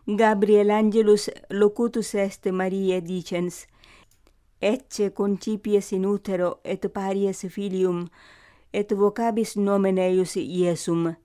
Gabriel Angelus locutus est Mariae dicens, ecce concipies in utero et paries filium, et vocabis nomen eius Iesum,